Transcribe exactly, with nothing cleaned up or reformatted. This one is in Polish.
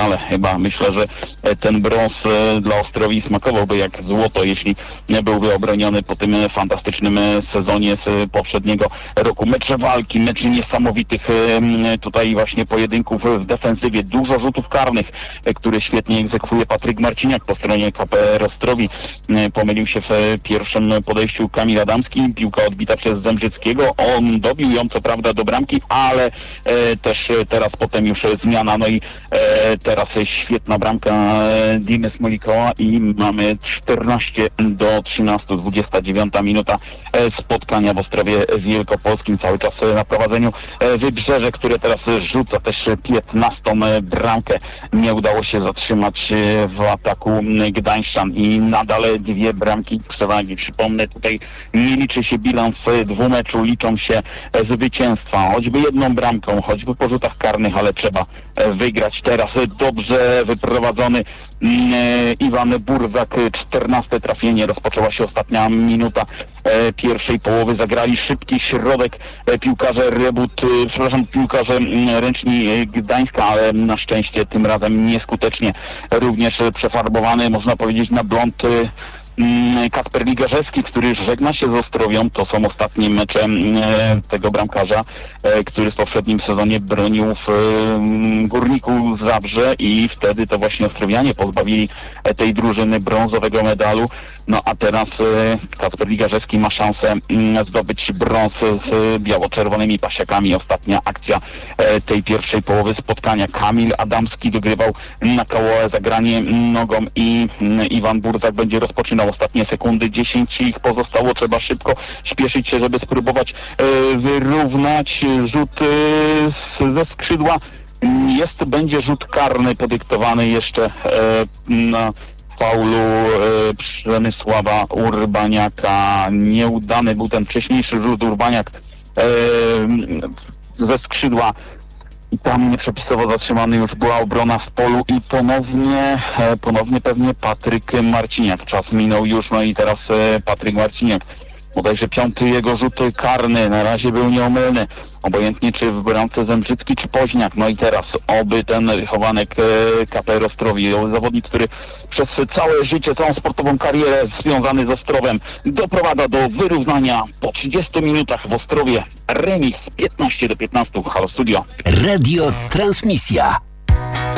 ale chyba myślę, że ten brąz dla Ostrowi smakowałby jak złoto, jeśli byłby obroniony po tym fantastycznym sezonie z poprzedniego roku. Mecze walki, mecze niesamowitych tutaj właśnie pojedynków w defensywie, dużo rzutów karnych, które świetnie egzekwuje Patryk Marciniak po stronie K P R Ostrowi. Pomylił się w pierwszym podejściu Kamil Adamski, piłka odbita przez Zembrzyckiego, on dobił ją co prawda do bramki, ale e, też teraz potem już zmiana, no i e, teraz świetna bramka e, Dimy Smolikoła i mamy czternaście do trzynastu, dwudziesta dziewiąta minuta e, spotkania w Ostrowie Wielkopolskim, cały czas na prowadzeniu e, Wybrzeże, które teraz rzuca też piętnastą bramkę. Nie udało się zatrzymać e, w ataku Gdańszczan i nadal dwie bramki przewagi. Przypomnę, tutaj nie liczy się bilans dwumeczu, liczą się zwycięstwa, choćby jedną bramką, choćby po rzutach karnych, ale trzeba wygrać teraz. Dobrze wyprowadzony Iwan Burzak, czternaste trafienie, rozpoczęła się ostatnia minuta pierwszej połowy, zagrali szybki środek piłkarze Rebut, przepraszam, piłkarze Ręczni Gdańska, ale na szczęście tym razem nieskutecznie, również przefarbowany, można powiedzieć, na blond Kacper Ligarzewski, który już żegna się z Ostrowią. To są ostatnie mecze e, tego bramkarza, e, który w poprzednim sezonie bronił w e, Górniku Zabrze i wtedy to właśnie ostrowianie pozbawili e, tej drużyny brązowego medalu. No a teraz e, Kacper Ligarzewski ma szansę m, zdobyć brąz z biało-czerwonymi pasiakami. Ostatnia akcja e, tej pierwszej połowy spotkania. Kamil Adamski dogrywał na koło zagranie nogą i m, Iwan Burzak będzie rozpoczynał ostatnie sekundy, dziesięć ich pozostało, trzeba szybko śpieszyć się, żeby spróbować e, wyrównać rzut e, ze skrzydła. Jest, będzie rzut karny podyktowany jeszcze e, na faulu e, Przemysława Urbaniaka. Nieudany był ten wcześniejszy rzut. Urbaniak e, ze skrzydła i tam nieprzepisowo zatrzymany już była obrona w polu i ponownie, e, ponownie pewnie Patryk Marciniak. Czas minął już, no i teraz e, Patryk Marciniak. Bodajże piąty jego rzut karny, na razie był nieomylny. Obojętnie czy w bramce Zembrzycki, czy Poźniak. No i teraz oby ten chowanek e, K P R Ostrowi, zawodnik, który przez całe życie, całą sportową karierę związany z Ostrowem, doprowadza do wyrównania po trzydziestu minutach w Ostrowie. Remis piętnaście do piętnastu. Halo Studio. Radio Transmisja.